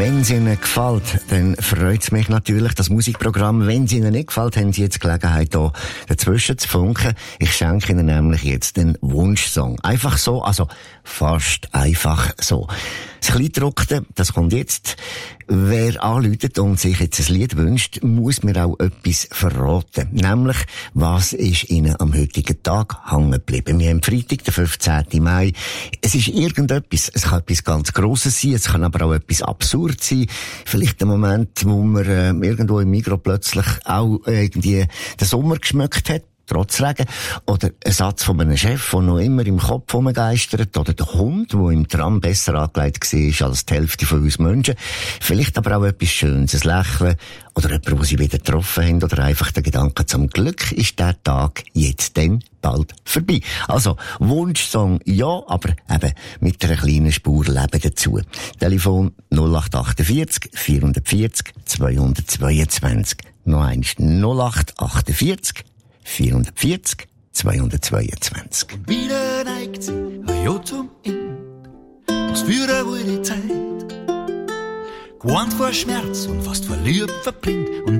Wenn es Ihnen gefällt, dann freut es mich natürlich, das Musikprogramm. Wenn es Ihnen nicht gefällt, haben Sie jetzt Gelegenheit, hier dazwischen zu funken. Ich schenke Ihnen nämlich jetzt den Wunschsong. Einfach so, also fast einfach so. Das Kleingedruckte, das kommt jetzt. Wer anruft und sich jetzt ein Lied wünscht, muss mir auch etwas verraten. Nämlich, was ist Ihnen am heutigen Tag hängen geblieben? Wir haben Freitag, den 15. Mai. Es ist irgendetwas. Es kann etwas ganz Grosses sein, es kann aber auch etwas Absurdes sein. Vielleicht ein Moment, wo man irgendwo im Migros plötzlich auch irgendwie den Sommer geschmeckt hat. Trotz Regen. Oder ein Satz von einem Chef, der noch immer im Kopf rumgeistert. Oder der Hund, der im Tram besser angelegt war als die Hälfte von uns Menschen. Vielleicht aber auch etwas Schönes, ein Lächeln. Oder jemand, den sie wieder getroffen haben. Oder einfach der Gedanke, zum Glück ist der Tag jetzt dann bald vorbei. Also, Wunschsong ja, aber eben mit einer kleinen Spur Leben dazu. Telefon 0848 440 222. Noch eins 0848 440 222. Und wieder neigt sie ja zum Ende. Was für eine gute Zeit. Gewarnt vor Schmerz und fast vor Liebe verblind. Und